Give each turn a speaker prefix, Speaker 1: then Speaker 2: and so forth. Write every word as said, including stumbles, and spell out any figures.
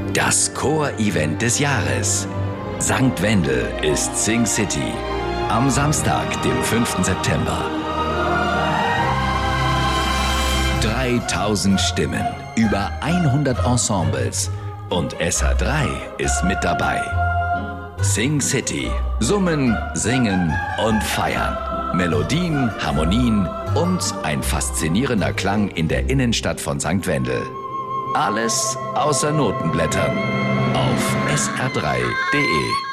Speaker 1: Das Chor-Event des Jahres. Sankt Wendel ist Sing City. Am Samstag, dem fünften September. dreitausend Stimmen, über hundert Ensembles und S H drei ist mit dabei. Sing City. Summen, singen und feiern. Melodien, Harmonien und ein faszinierender Klang in der Innenstadt von Sankt Wendel. Alles außer Notenblättern auf S R drei punkt de.